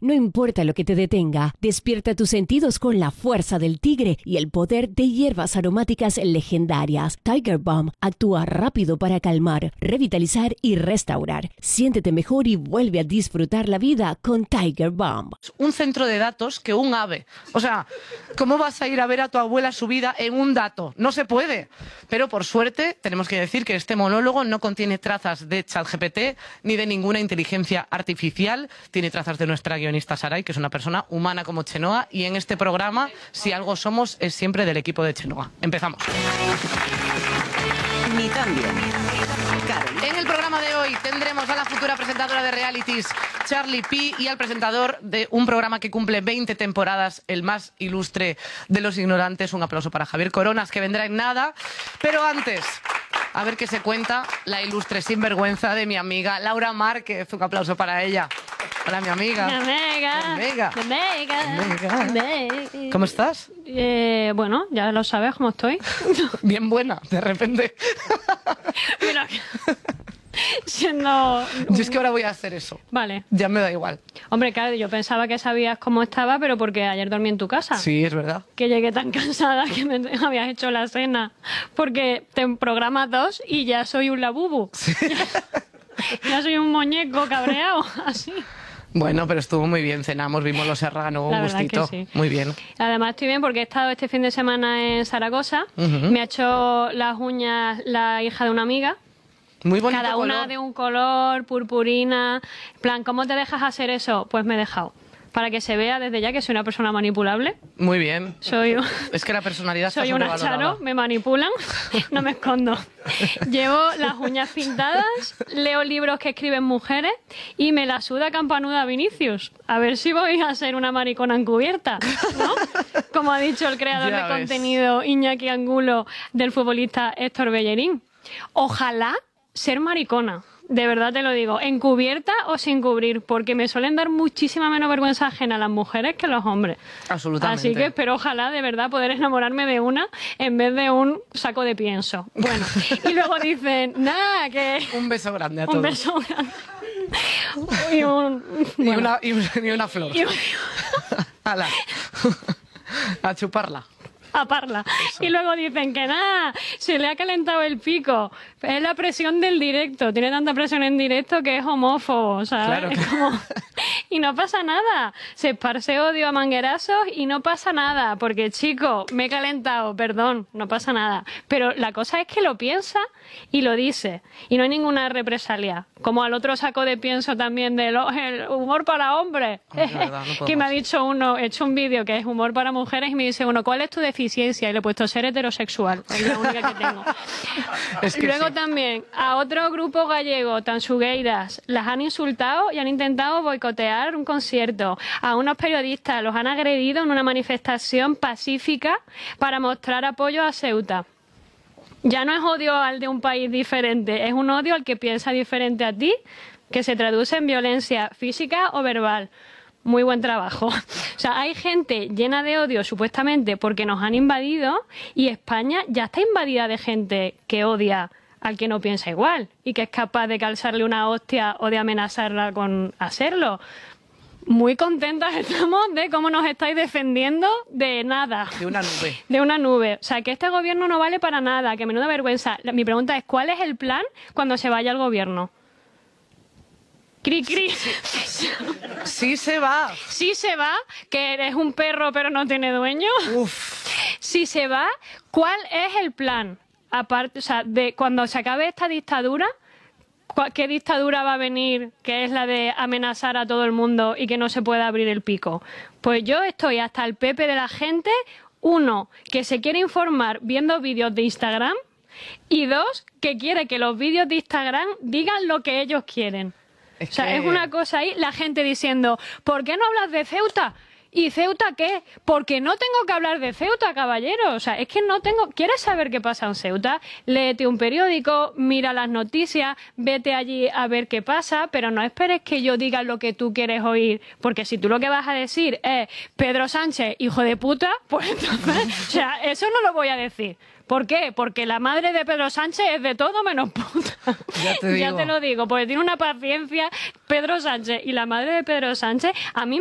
No importa lo que te detenga, despierta tus sentidos con la fuerza del tigre y el poder de hierbas aromáticas legendarias. Tiger Balm actúa rápido para calmar, revitalizar y restaurar. Siéntete mejor y vuelve a disfrutar la vida con Tiger Balm. Un centro de datos que un ave. O sea, ¿cómo vas a ir a ver a tu abuela su vida en un dato? No se puede. Pero por suerte tenemos que decir que este monólogo no contiene trazas de ChatGPT ni de ninguna inteligencia artificial. Tiene trazas de nuestra guionista Saray, que es una persona humana como Chenoa, y en este programa, si algo somos, es siempre del equipo de Chenoa. Empezamos. Ni tan bien. En el programa de hoy tendremos a la futura presentadora de realities, Charlie P, y al presentador de un programa que cumple 20 temporadas, el más ilustre de los ignorantes. Un aplauso para Javier Coronas, que vendrá en nada. Pero antes, a ver qué se cuenta la ilustre sinvergüenza de mi amiga Laura Márquez. Un aplauso para ella. Hola, mi amiga. ¿Cómo estás? Bueno, ya lo sabes cómo estoy. Bien buena, de repente. Mira, siendo... Yo es que ahora voy a hacer eso. Vale. Ya me da igual. Hombre, claro, yo pensaba que sabías cómo estaba, pero porque ayer dormí en tu casa. Sí, es verdad. Que llegué tan cansada que me habías hecho la cena. Porque te programas 2 y ya soy un labubu. Sí. Ya soy un muñeco cabreado, así. Bueno, pero estuvo muy bien, cenamos, vimos Los Serrano, un gustito. Que sí. Muy bien. Además estoy bien porque he estado este fin de semana en Zaragoza. Me ha hecho las uñas la hija de una amiga. Muy bonito Cada una color. de un color, purpurina. En plan, ¿cómo te dejas hacer eso? Pues me he dejado. Para que se vea desde ya que soy una persona manipulable. Muy bien. Soy Es que la personalidad está soy una sobrevalorada. charo, me manipulan, no me escondo. Llevo las uñas pintadas, leo libros que escriben mujeres y me la suda campanuda Vinicius. A ver si voy a ser una maricona encubierta, ¿no? Como ha dicho el creador Ya de ves. contenido Iñaki Angulo del futbolista Héctor Bellerín. Ojalá ser maricona. De verdad te lo digo, encubierta o sin cubrir, porque me suelen dar muchísima menos vergüenza ajena a las mujeres que a los hombres. Absolutamente. Así que espero, ojalá, de verdad, poder enamorarme de una en vez de un saco de pienso. Bueno, y luego dicen, nada, que... Un beso grande a todos. Un beso grande. Y un... bueno, Y una flor. y- Hala. A chuparla. a parla. Y luego dicen que nada, se le ha calentado el pico. Es la presión del directo. Tiene tanta presión en directo que es homófobo, ¿sabes? Claro. Es como... Y no pasa nada. Se esparce odio a manguerazos y no pasa nada. Porque, chico, me he calentado, perdón, no pasa nada. Pero la cosa es que lo piensa y lo dice. Y no hay ninguna represalia. Como al otro saco de pienso también del el humor para hombres. Es verdad, no Que me ha podemos. dicho uno, he hecho un vídeo que es humor para mujeres y me dice uno, ¿cuál es tu deficiencia? Y le he puesto ser heterosexual. Es la única que tengo. Es que Luego sí. también a otro grupo gallego, tansugueiras, las han insultado y han intentado boicotear un concierto. A unos periodistas los han agredido en una manifestación pacífica para mostrar apoyo a Ceuta. Ya no es odio al de un país diferente, es un odio al que piensa diferente a ti, que se traduce en violencia física o verbal. Muy buen trabajo. O sea, hay gente llena de odio, supuestamente, porque nos han invadido, y España ya está invadida de gente que odia al que no piensa igual y que es capaz de calzarle una hostia o de amenazarla con hacerlo. Muy contentas estamos de cómo nos estáis defendiendo de nada. De una nube. De una nube. O sea, que este gobierno no vale para nada, que menuda vergüenza. Mi pregunta es, ¿cuál es el plan cuando se vaya el gobierno? Cri, cri. Sí se va. Si se va, que eres un perro pero no tiene dueño. Uf. Si se va, ¿cuál es el plan? Aparte, o sea, de cuando se acabe esta dictadura, ¿qué dictadura va a venir, que es la de amenazar a todo el mundo y que no se pueda abrir el pico? Pues yo estoy hasta el pepe de la gente, uno, que se quiere informar viendo vídeos de Instagram, y dos, que quiere que los vídeos de Instagram digan lo que ellos quieren. O sea, es una cosa ahí, la gente diciendo, ¿por qué no hablas de Ceuta? ¿Y Ceuta qué? Porque no tengo que hablar de Ceuta, caballero. O sea, es que no tengo... ¿Quieres saber qué pasa en Ceuta? Léete un periódico, mira las noticias, vete allí a ver qué pasa, pero no esperes que yo diga lo que tú quieres oír, porque si tú lo que vas a decir es Pedro Sánchez, hijo de puta, pues entonces... O sea, eso no lo voy a decir. ¿Por qué? Porque la madre de Pedro Sánchez es de todo menos puta. Ya te digo. Ya te lo digo, porque tiene una paciencia Pedro Sánchez y la madre de Pedro Sánchez. A mí